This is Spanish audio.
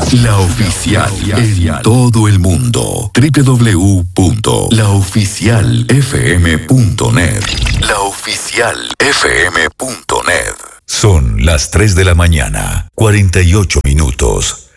La Oficial en todo el mundo. www.laoficialfm.net. Laoficialfm.net. Son las 3 de la mañana, 48 minutos.